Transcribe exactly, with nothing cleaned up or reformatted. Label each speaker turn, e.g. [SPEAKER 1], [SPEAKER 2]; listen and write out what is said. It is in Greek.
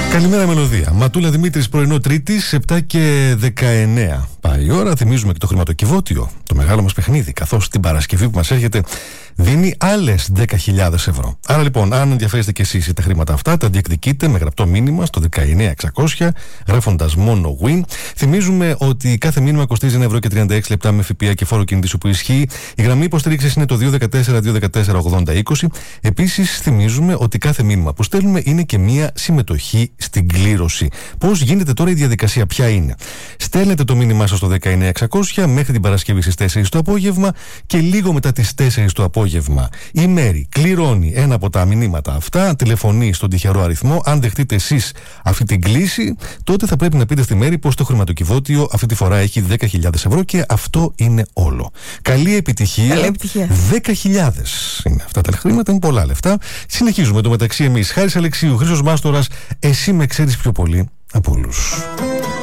[SPEAKER 1] Καλημέρα Μελωδία. Ματούλα Δημήτρης, πρωινό Τρίτης, επτά και δεκαεννέα. Πάει η ώρα, θυμίζουμε και το χρηματοκιβώτιο, το μεγάλο μας παιχνίδι, καθώς την Παρασκευή που μας έρχεται δίνει άλλες δέκα χιλιάδες ευρώ. Άρα λοιπόν, αν ενδιαφέρεστε κι εσείς τα χρήματα αυτά, τα διεκδικείτε με γραπτό μήνυμα στο δεκαεννέα εξακόσια, γράφοντας μόνο win. Θυμίζουμε ότι κάθε μήνυμα κοστίζει ένα ευρώ και τριάντα έξι λεπτά με ΦΠΑ και φόρο κινητής που ισχύει. Η γραμμή υποστήριξης είναι το δύο ένα τέσσερα δύο ένα τέσσερα ογδόντα είκοσι. Επίσης, θυμίζουμε ότι κάθε μήνυμα που στέλνουμε είναι και μία συμμετοχή στην κλήρωση. Πώς γίνεται τώρα η διαδικασία, ποια είναι? Στέλνετε το μήνυμά σας στο δεκαεννέα εξακόσια μέχρι την Παρασκευή στις τέσσερις το απόγευμα και λίγο μετά τις τέσσερις το απόγευμα η Μέρη κληρώνει ένα από τα μηνύματα αυτά, τηλεφωνεί στον τυχερό αριθμό. Αν δεχτείτε εσείς αυτή την κλήση, τότε θα πρέπει να πείτε στη Μέρη πως το χρηματοκιβώτιο αυτή τη φορά έχει δέκα χιλιάδες ευρώ και αυτό είναι όλο. Καλή επιτυχία.
[SPEAKER 2] Καλή επιτυχία.
[SPEAKER 1] δέκα χιλιάδες είναι αυτά τα χρήματα, είναι πολλά λεφτά. Συνεχίζουμε το μεταξύ εμείς. Χάρης Αλεξίου, Χρήστος Μάστορας, εσύ με ξέρεις πιο πολύ από όλους.